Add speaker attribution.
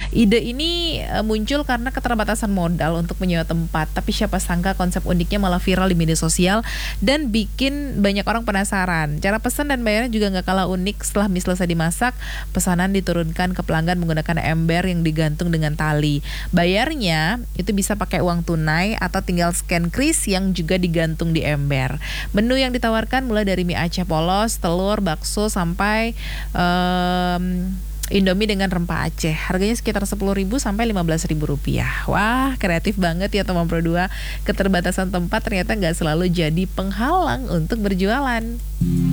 Speaker 1: Ide ini muncul karena keterbatasan modal untuk menyewa tempat, tapi siapa sangka konsep uniknya malah viral di media sosial dan bikin banyak orang penasaran. Cara pesan dan bayarnya juga nggak kalah unik. Setelah mie selesai dimasak, pesanan diturunkan ke pelanggan menggunakan ember yang digantung dengan tali. Bayarnya itu bisa pakai uang tunai atau tinggal scan kris yang juga digantung di ember. Menu yang ditawarkan mulai dari mie Aceh polos, telur, bakso sampai Indomie dengan rempah Aceh. Harganya sekitar 10.000 sampai 15.000 rupiah. Wah, kreatif banget ya teman Pro 2. Keterbatasan tempat ternyata nggak selalu jadi penghalang untuk berjualan.